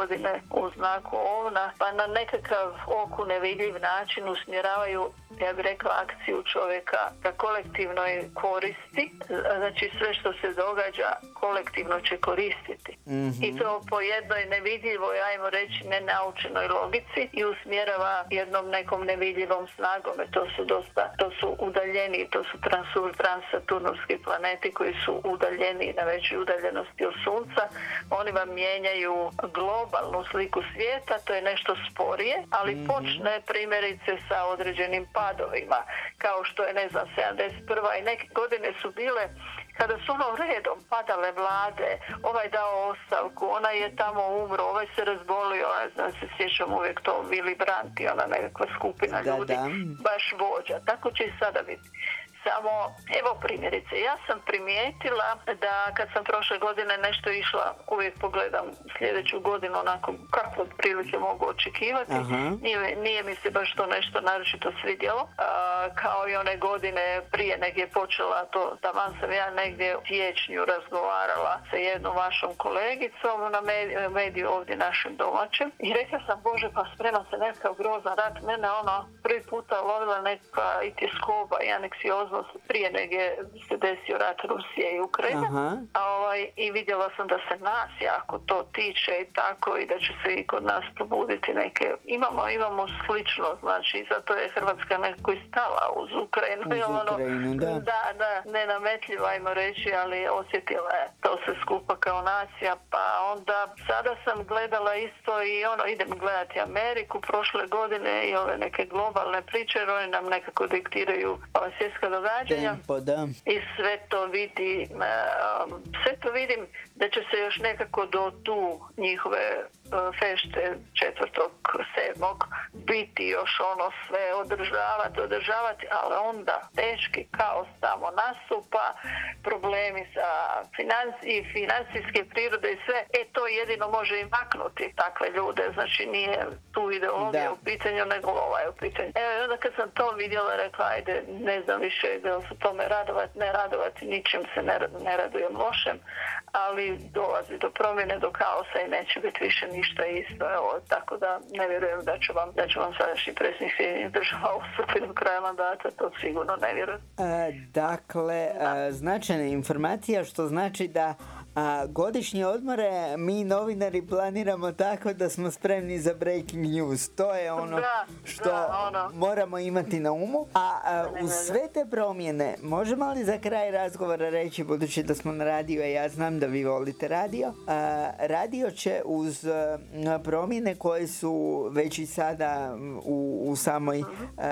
godine u znaku ovna, pa na nekakav oku nevidljiv način usmjeravaju, ja bih rekla, akciju čovjeka ka kolektivnoj koristi. Znači sve što se događa kolektivno će koristiti. I to po jednoj nevidljivoj, ajmo reći, nenaučenoj logici i usmjerava jednom nekom nevidljivom snagom. To su udaljeni, to su transsaturnski planeti koji su udaljeni na većoj udaljenosti od Sunca. Oni vam mijenjaju globalnu sliku svijeta, to je nešto sporije, ali počne primjerice sa određenim padovima, kao što je, 71. i neke godine su bile kada su redom padale vlade, ovaj dao ostavku, onaj je tamo umro, ovaj se razbolio, se sjećam uvijek to Willy Brandt i ona nekakva skupina ljudi, baš vođa. Tako će i sada biti. Samo, evo primjerice, ja sam primijetila da kad sam prošle godine nešto išla, uvijek pogledam sljedeću godinu onako kako otprilike mogu očekivati. Nije mi se baš to nešto naročito svidjelo. Kao i one godine prije negdje počela to, taman sam ja negdje u siječnju razgovarala sa jednom vašom kolegicom na mediju ovdje našem domaćem i rekla sam, Bože, pa sprema se nekakav grozan rat. Mene prvi puta lovila neka i tjeskoba i aneksioznost prije nego se desio rat Rusije i Ukrajine. I vidjela sam da se nas jako to tiče i tako, i da će se i kod nas probuditi neke. Imamo slično, znači zato je Hrvatska nekako i stala uz Ukrajinu. Da, nenametljivo, ajmo reći, ali osjetila je to se skupa kao nacija. Pa onda sada sam gledala isto i idem gledati Ameriku prošle godine i ove neke globalne priče, oni nam nekako diktiraju svjetska događanja. I sve to vidim da će se još nekako do tu njihove fešte 4.7. biti još sve održavati, ali onda teški kaos tamo nastupa, problemi sa financijske prirode i sve, to jedino može i maknuti takve ljude, znači nije tu ideologija u pitanju, nego ova je u pitanju. Evo, onda kad sam to vidjela, rekla, ajde, ne znam više da li se tome radovati, ne radovati, ničem se ne radujem lošem, ali dolazi do promjene, do kaosa i neće biti više ništa isto. Evo, tako da ne vjerujem da će vam sadašnji predsjednik Sjedinjenih Država ustupiti do kraja mandata, to sigurno ne vjerujem. Značajna informacija, što znači da godišnje odmore mi novinari planiramo tako da smo spremni za breaking news. To je što moramo imati na umu. Uz sve te promjene, možemo li za kraj razgovora reći, budući da smo na radiju, a ja znam da vi volite radio, radio će uz promjene koje su već i sada u samoj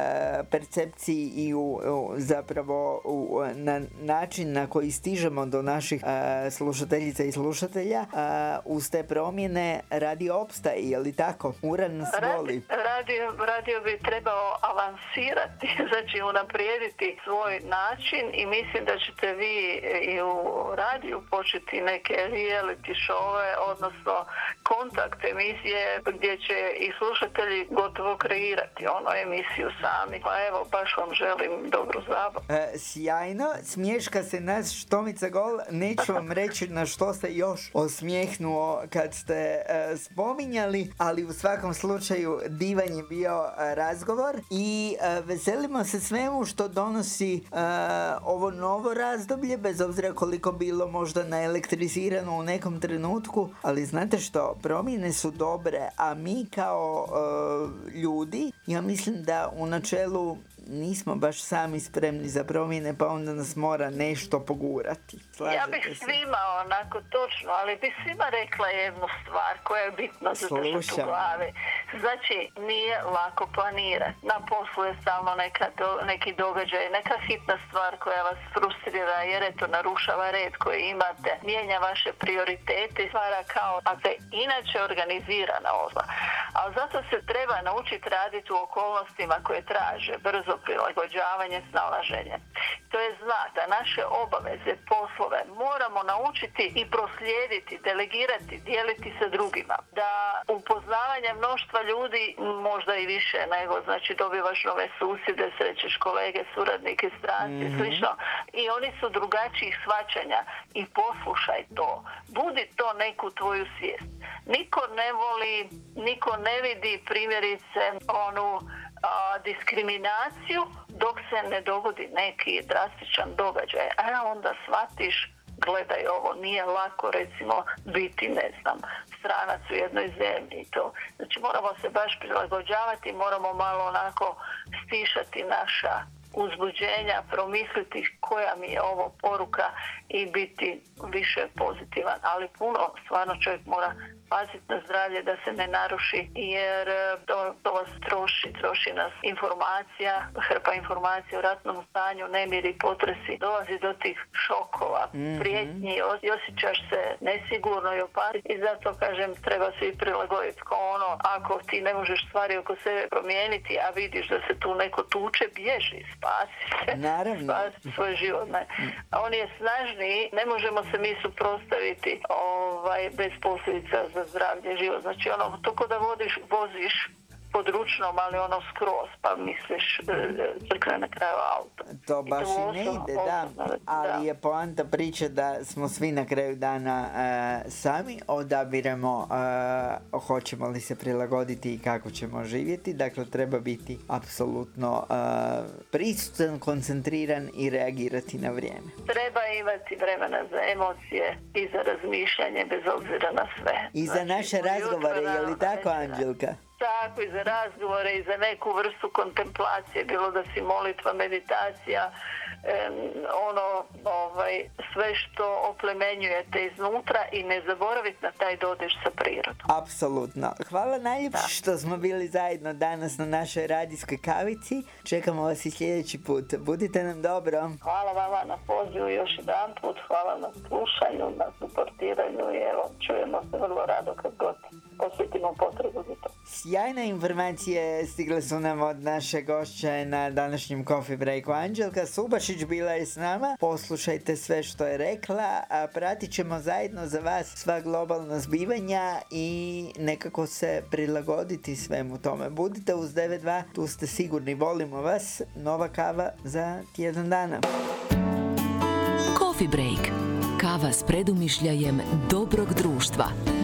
percepciji i zapravo na način na koji stižemo do naših slušateljica i slušatelja, uz te promjene radio opstaje, je li tako? Uran nas voli. Radio bi trebao avansirati, znači unaprijediti svoj način i mislim da ćete vi i u radiju početi neke reality showe, odnosno kontakt emisije gdje će i slušatelji gotovo kreirati emisiju sami. Pa evo, baš vam želim dobru zabavu. Sjajno, smješka se nas Štomica Gol, neću vam reći na što se još osmijehnuo kad ste spominjali, ali u svakom slučaju divan je bio razgovor i veselimo se svemu što donosi ovo novo razdoblje, bez obzira koliko bilo možda naelektrizirano u nekom trenutku, ali znate što, promjene su dobre, a mi kao ljudi, ja mislim da u načelu nismo baš sami spremni za promjene, pa onda nas mora nešto pogurati. Slažete ja bih svima točno, ali bih svima rekla jednu stvar koja je bitna za držati u glavi. Znači, nije lako planirati. Na poslu je stalno neki događaj, neka hitna stvar koja vas frustrira jer narušava red koji imate, mijenja vaše prioritete i stvara kao a te inače organizirana osoba. Ali zato se treba naučiti raditi u okolnostima koje traže brzo prilagođavanje, snalaženje. To je da naše obaveze, poslove moramo naučiti i proslijediti, delegirati, dijeliti sa drugima. Da upoznavanje mnoštva ljudi, možda i više nego, znači dobivaš nove susjede, srećeš kolege, suradnike, stranci, slično. I oni su drugačijih shvaćanja i poslušaj to. Budi to neku tvoju svijest. niko ne voli, niko ne vidi primjerice onu diskriminaciju dok se ne dogodi neki drastičan događaj. A onda shvatiš, gledaj ovo, nije lako recimo biti, ne znam, stranac u jednoj zemlji i to. Znači moramo se baš prilagođavati, moramo malo onako stišati naša uzbuđenja, promisliti koja mi je ovo poruka i biti više pozitivan. Ali puno, stvarno čovjek mora paziti na zdravlje da se ne naruši, jer to vas troši nas informacija, hrpa informacija o ratnom stanju, nemiri, potresi, dolazi do tih šokova, prijetnji, osjećaš se nesigurno i opasno i zato kažem treba se i prilagoditi kao ono, ako ti ne možeš stvari oko sebe promijeniti, a vidiš da se tu neko tuče, bježi, spasi se, spasi svoj život. A on je snažniji, ne možemo se mi suprotstaviti bez posljedica za zdravlje, život. Znači to ko da voziš pod ručnom, ali skroz, pa misliš crkne na kraju auta. To baš i ne ide, da. Ali je poanta priče da smo svi na kraju dana sami odabiremo hoćemo li se prilagoditi i kako ćemo živjeti. Dakle, treba biti apsolutno prisutan, koncentriran i reagirati na vrijeme. Treba imati vremena za emocije i za razmišljanje bez obzira na sve. I za naše razgovore, je li tako, Anđelka? Tako, i za razgovore i za neku vrstu kontemplacije, bilo da si molitva, meditacija, sve što oplemenjujete iznutra i ne zaboraviti na taj dodir sa prirodom. Apsolutno. Hvala najljepše što smo bili zajedno danas na našoj radijskoj kavici. Čekamo vas i sljedeći put. Budite nam dobro. Hvala vama na pozivu još jedan put. Hvala na slušanju, na suportiranju i evo, čujemo se vrlo rado kad god osjetimo potrebu za to. Sjajne informacije stigle su nam od naše gošće na današnjem Coffee Breaku. Anđelka Subašić bila je s nama. Poslušajte sve što je rekla, a pratit ćemo zajedno za vas sva globalna zbivanja i nekako se prilagoditi svemu tome. Budite uz 9.2, tu ste sigurni, volimo vas. Nova kava za tjedan dana. Coffee Break. Kava s predumišljajem dobrog društva.